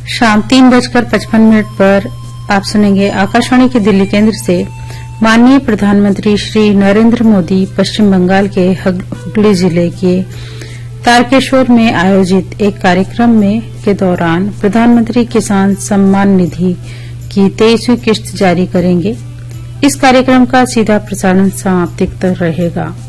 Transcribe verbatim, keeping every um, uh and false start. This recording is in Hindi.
शाम तीन बजकर पचपन मिनट पर आप सुनेंगे आकाशवाणी के दिल्ली केंद्र से माननीय प्रधानमंत्री श्री नरेंद्र मोदी पश्चिम बंगाल के हुगली जिले के तारकेश्वर में आयोजित एक कार्यक्रम में के दौरान प्रधानमंत्री किसान सम्मान निधि की तेईसवीं किश्त जारी करेंगे। इस कार्यक्रम का सीधा प्रसारण समाप्ति तक रहेगा।